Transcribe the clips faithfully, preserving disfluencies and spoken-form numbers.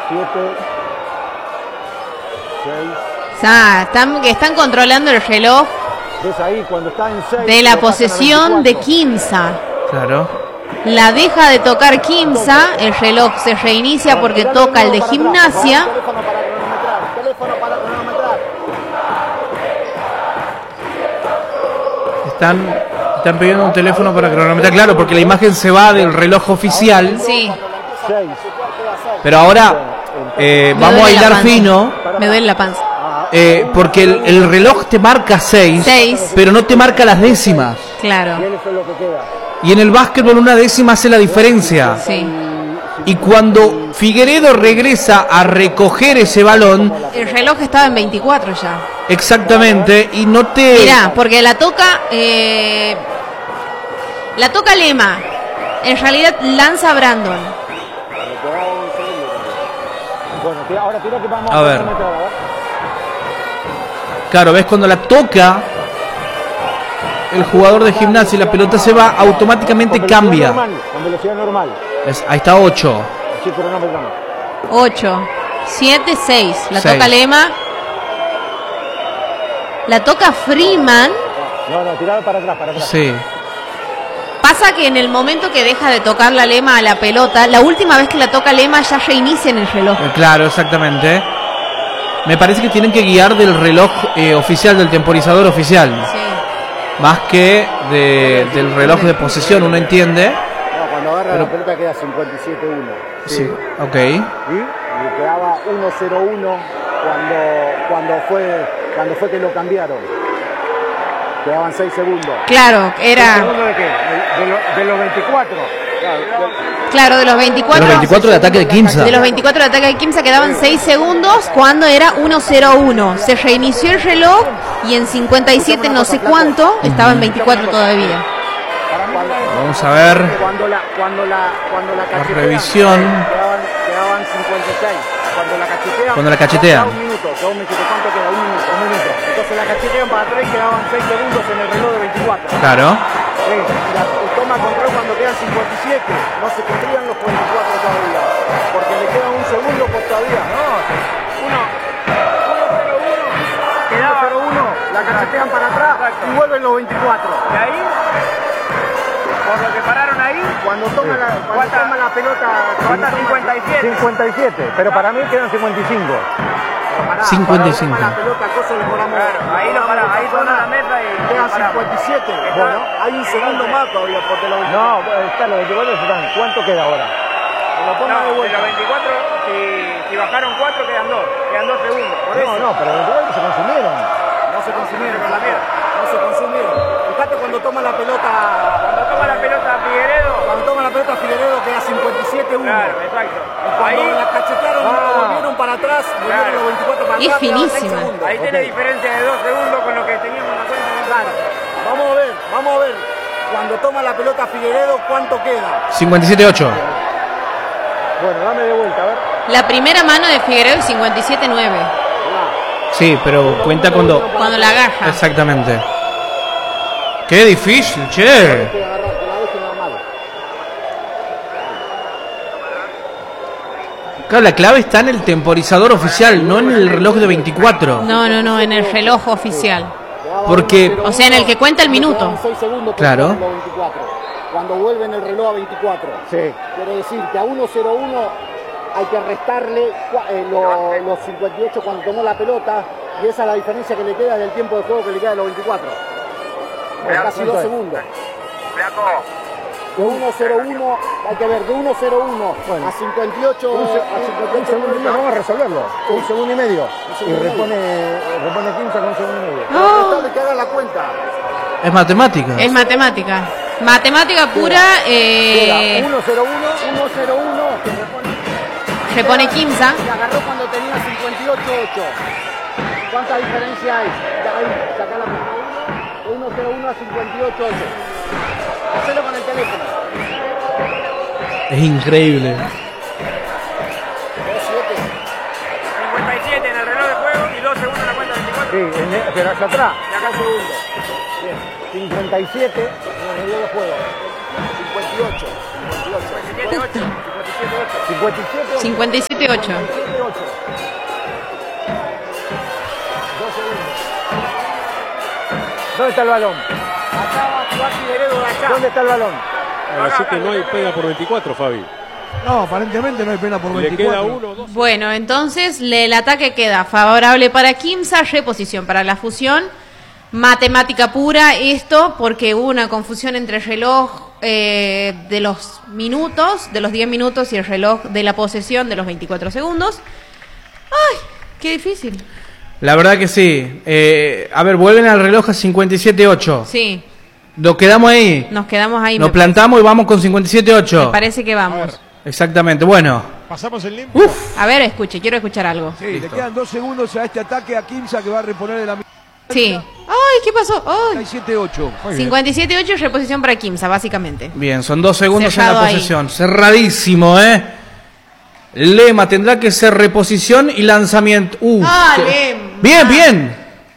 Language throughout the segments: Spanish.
siete, seis. O sea, están, están controlando el reloj. ¿Ves ahí? Cuando está en seis, de la posesión de Quimsa. Claro. La deja de tocar Quimsa, el reloj se reinicia porque toca el de Gimnasia. Teléfono para cronometrar, teléfono para cronometrar. Están, están pidiendo un teléfono para cronometrar, claro, porque la imagen se va del reloj oficial. Sí. Pero ahora eh, vamos a hilar fino. Me duele la panza. Eh, porque el, el reloj te marca seis, pero no te marca las décimas. Claro. Y en el básquetbol una décima hace la diferencia. Sí. Y cuando Figueredo regresa a recoger ese balón, el reloj estaba en veinticuatro ya. Exactamente, y no te... Mirá, porque la toca eh, la toca Lema. En realidad lanza Brandon. A ver. Claro, ves cuando la toca el jugador de Gimnasia y la pelota se va, automáticamente cambia. Con velocidad normal. Es, ahí está ocho. Sí, pero no me llama. ocho, siete, seis. La seis. toca Lema. La toca Freeman. No, no, tirado para atrás, para atrás. Sí. Pasa que en el momento que deja de tocar la Lema a la pelota, la última vez que la toca Lema ya reinicia en el reloj. Claro, exactamente. Me parece que tienen que guiar del reloj eh, oficial, del temporizador oficial. Sí. Más que de, del reloj de posesión, uno entiende. No, cuando agarra pero... la pelota queda cincuenta y siete uno. Sí, sí. Ok. ¿Y? Y quedaba uno cero uno cuando, cuando, fue, cuando fue que lo cambiaron. Quedaban seis segundos. Claro, era... ¿seis segundos de qué? De, de, lo, de los veinticuatro. Claro, claro, de los veinticuatro. De los veinticuatro de ataque de Quimsa. De los veinticuatro de ataque de Quimsa quedaban seis segundos cuando era uno cero uno. Se reinició el reloj y en cincuenta y siete no sé cuánto, estaba en veinticuatro todavía. Vamos a ver. Cuando la, cuando la, cuando la, la revisión. Quedaban, quedaban cincuenta y seis. Cuando la cachetean. Cuando la cachetean. Un minuto, un minuto, ¿cuánto queda? Un minuto, un minuto. Entonces la cachetean para atrás y quedaban seis segundos en el reloj de veinticuatro. Claro. Sí, la, el toma control cuando quedan cincuenta y siete. No se cumplían los veinticuatro todavía. Porque le queda un segundo por todavía. No, uno. Quedaba cero uno, la cachetean para atrás. Exacto. Y vuelven los veinticuatro. ¿Y ahí? Por lo que pararon ahí, cuando toma, sí. la, cuando toma la pelota, ¿cuántas? cincuenta y siete. cincuenta y siete, pero para mí quedan cincuenta y cinco. Pará, cincuenta y cinco. Para la pelota, cosa le ponemos, claro, ahí lo para, ahí pone la mesa y quedan cincuenta y siete. Bueno, hay un segundo más todavía porque lo no, está los veinticuatro están. ¿Cuánto queda ahora? Lo pongo no, de vuelta. De los veinticuatro, si, si bajaron cuatro quedan dos, quedan dos segundos. Por no, eso. no, pero los veinticuatro se consumieron. No se consumieron con la mierda. No se consumieron. Fíjate cuando toma la pelota. Cuando toma la pelota Figueredo. Cuando toma la pelota Figueredo queda cincuenta y siete uno. Claro, exacto. Y cuando ahí la cachetearon, ah, volvieron para atrás, volvieron claro. los veinticuatro para y atrás. Es finísima. Ahí okay. Tiene diferencia de dos segundos con lo que teníamos en la cuenta. Claro. Vamos a ver, vamos a ver. Cuando toma la pelota Figueredo, ¿cuánto queda? cincuenta y siete ocho. Bueno, dame de vuelta, a ver. La primera mano de Figueredo es cincuenta y siete nueve. Sí, pero cuenta cuando... Cuando la agarra. Exactamente. Qué difícil, che. Claro, la clave está en el temporizador oficial, no en el reloj de veinticuatro. No, no, no, en el reloj oficial. Porque... O sea, en el que cuenta el minuto. Claro. Cuando vuelven el reloj a veinticuatro. Sí. Quiere decir que a uno cero uno hay que restarle eh, lo, los cincuenta y ocho cuando tomó la pelota. Y esa es la diferencia que le queda del tiempo de juego que le queda de los veinticuatro. Es casi dos segundos. De uno cero uno, hay que ver, de uno cero uno bueno, a cincuenta y ocho... Un, se, a cincuenta y ocho un segundo y medio, vamos a resolverlo. Sí. Un segundo y medio. Y repone, repone Quimsa con un segundo y medio. Oh. Que haga la cuenta. Es matemática. Es matemática. Matemática pura. Eh... uno cero uno, uno cero uno. Repone Quimsa. Se agarró cuando tenía cincuenta y ocho ocho. ¿Cuánta diferencia hay? Ahí, saca la primera uno, uno cero uno a cincuenta y ocho ocho. Hacelo con el teléfono. Es increíble. cincuenta y siete en el reloj de juego y dos segundos en la cuenta de veinticuatro. Sí, en el, pero hacia atrás. Y acá un segundo. Bien. cincuenta y siete en el reloj de juego. cincuenta y ocho. cincuenta y ocho. cincuenta y siete ocho. cincuenta y siete ocho. ¿Dónde está el balón? Acá va a jugar Figueredo de acá. ¿Dónde está el balón? Así que no hay pena por veinticuatro, Fabi. No, aparentemente no hay pena por veinticuatro. Le queda uno, dos. Bueno, entonces le- el ataque queda favorable para Quimsa, reposición para la fusión. Matemática pura esto, porque hubo una confusión entre el reloj eh, de los minutos, de los diez minutos, y el reloj de la posesión de los veinticuatro segundos. ¡Ay! ¡Qué difícil! La verdad que sí. Eh, a ver, vuelven al reloj a cincuenta y siete ocho. Sí, Nos quedamos ahí. nos quedamos ahí. Nos me plantamos y vamos con cincuenta y siete parece. Me ocho. parece que vamos. Exactamente. Bueno. Pasamos el limpio. Uf. A ver, escuche, quiero escuchar algo. Sí, le quedan dos segundos a este ataque a Quimsa que va a reponer de la Sí. ¡Ay! ¿Qué pasó? ¡Ay! cincuenta y siete ocho. cincuenta y siete ocho y reposición para Quimsa, básicamente. Bien, son dos segundos Cerrado en la ahí. posesión. Cerradísimo, ¿eh? Lema tendrá que ser reposición y lanzamiento. Uh, Ah, qué- Lema. Bien, bien.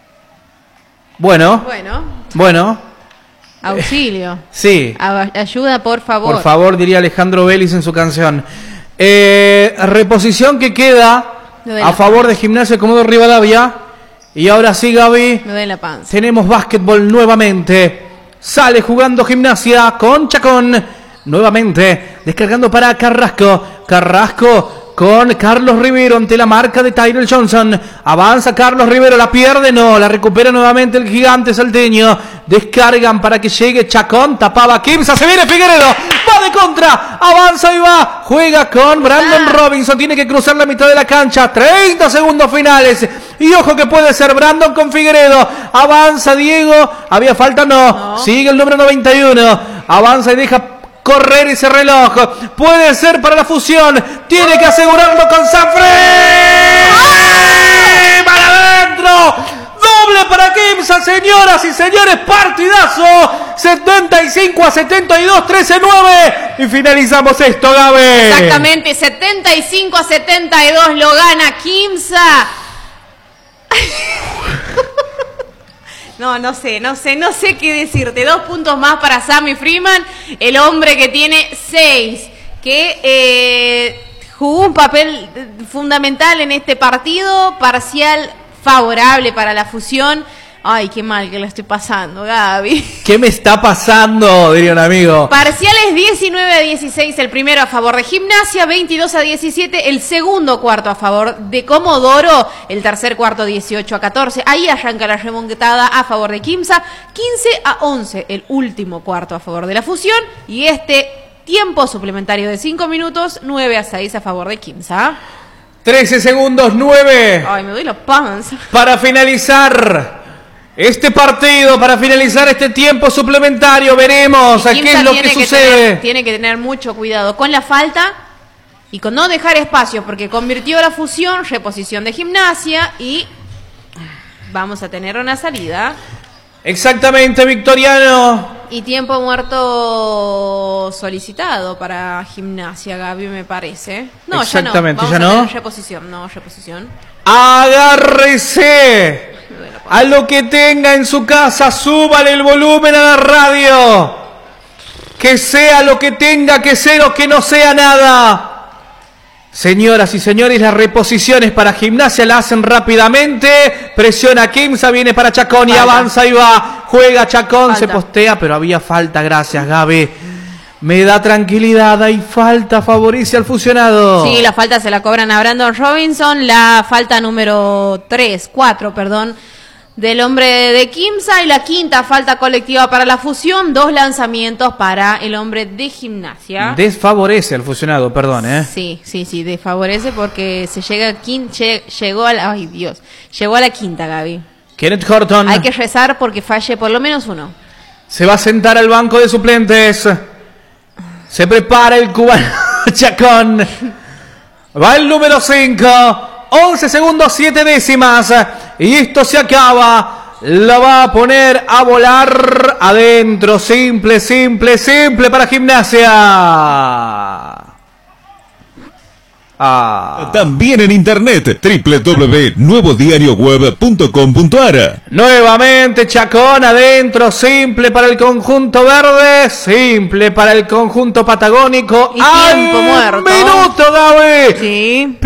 Bueno, Bueno, bueno. auxilio. Sí. A- ayuda, por favor. Por favor, diría Alejandro Vélez en su canción. Eh, reposición que queda Me duele a la favor de Gimnasia Comodoro Rivadavia. Y ahora sí, Gaby, Me duele la panza. tenemos básquetbol nuevamente. Sale jugando Gimnasia con Chacón. Nuevamente, descargando para Carrasco. Carrasco con Carlos Rivero ante la marca de Tyrell Johnson. Avanza Carlos Rivero, la pierde, no, la recupera nuevamente el gigante salteño. Descargan para que llegue Chacón, tapaba Quimsa, se viene Figueredo, va de contra, avanza y va, juega con Brandon Ah. Robinson, tiene que cruzar la mitad de la cancha, treinta segundos finales, y ojo que puede ser Brandon con Figueredo, avanza Diego, había falta, no, No. sigue el número noventa y uno, avanza y deja correr ese reloj, puede ser para la fusión, tiene que asegurarlo con Sanfre, para adentro. Doble para Quimsa, señoras y señores, partidazo, setenta y cinco a setenta y dos, trece nueve, y finalizamos esto, Gabe. Exactamente, setenta y cinco a setenta y dos lo gana Quimsa. No, no sé, no sé, no sé qué decirte. Dos puntos más para Sammy Freeman, el hombre que tiene seis, que eh, jugó un papel fundamental en este partido, parcial favorable para la fusión. Ay, qué mal que la estoy pasando, Gaby. ¿Qué me está pasando? Diría un amigo. Parciales diecinueve a dieciséis, el primero a favor de Gimnasia, veintidós a diecisiete, el segundo cuarto a favor de Comodoro, el tercer cuarto dieciocho a catorce, ahí arranca la remontada a favor de Quimsa, quince a once, el último cuarto a favor de la fusión, y este tiempo suplementario de cinco minutos, nueve a seis a favor de Quimsa. trece segundos, nueve. Ay, me doy la panza. Para finalizar este partido, para finalizar este tiempo suplementario, veremos a qué Quimsa es lo tiene que que sucede. tener- tiene que tener mucho cuidado con la falta y con no dejar espacios, porque convirtió la fusión, reposición de Gimnasia, y vamos a tener una salida. Exactamente, Victoriano. Y tiempo muerto solicitado para Gimnasia, Gaby, me parece. No, Exactamente, ya ¿ya no. Vamos no? a tener reposición, no, reposición. Agárrese a lo que tenga en su casa, súbale el volumen a la radio. Que sea lo que tenga que ser o que no sea nada. Señoras y señores, las reposiciones para Gimnasia la hacen rápidamente. Presiona Quimsa, viene para Chacón y Falta. avanza y va. Juega Chacón, se Falta. postea, pero había falta, gracias Gaby. Me da tranquilidad, hay falta, favorece al fusionado. Sí, la falta se la cobran a Brandon Robinson, la falta número tres, cuatro, perdón, del hombre de Quimsa, y la quinta falta colectiva para la fusión, dos lanzamientos para el hombre de Gimnasia. Desfavorece al fusionado, perdón, ¿eh? Sí, sí, sí, desfavorece porque se llega a quin- lle- llegó a la, ay Dios, llegó a la quinta, Gaby. Kenneth Horton Hay que rezar porque falle por lo menos uno. se va a sentar al banco de suplentes. Se prepara el cubano Chacón. Va el número cinco. once segundos, siete décimas. Y esto se acaba. La va a poner a volar adentro. Simple, simple, simple para Gimnasia. Ah. También en internet, doble u doble u doble u punto nuevo diario web punto com punto a r. Nuevamente Chacón adentro, simple para el conjunto verde, simple para el conjunto patagónico. Y tiempo ¡Al muerto! minuto, Gaby! Sí.